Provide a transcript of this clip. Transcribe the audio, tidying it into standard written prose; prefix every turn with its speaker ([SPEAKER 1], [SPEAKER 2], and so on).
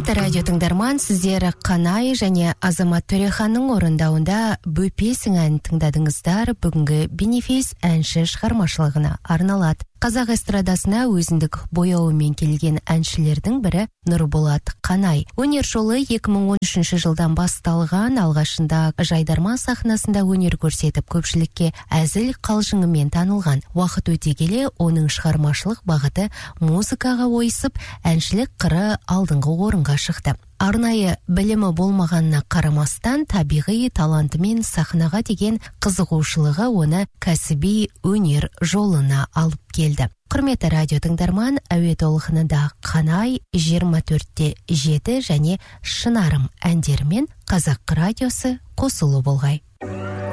[SPEAKER 1] Құрметті радио тыңдарман, сіздер Қанай және Азамат Төреханның орындауында Бөпесің әнін тыңдадыңыздар. Бүгінгі бенефис әнші шығармашылығына арналады. Қазақ эстрадасына өзіндік бояуымен келген әншілердің бірі Нұрболат Қанай. Өнер жолы 2013 жылдан басталған, алғашында Жайдарман сахнасында өнер көрсетіп, көпшілікке әзіл қалжыңымен танылған. Уақыт өте келе, оның шығармашылық бағыты музыкаға ойысып, әншілік қыры алдыңғы орынға шықты. Арнайы білімі болмағанына қарамастан, табиғи талантымен сахнаға деген қызығушылығы оны кәсіби өнер жолына алып келді. Құрметті радио тыңдарман, әуе толқынында Қанай 24/7 және Шынарым әндерімен Қазақ радиосы қосылу болғай.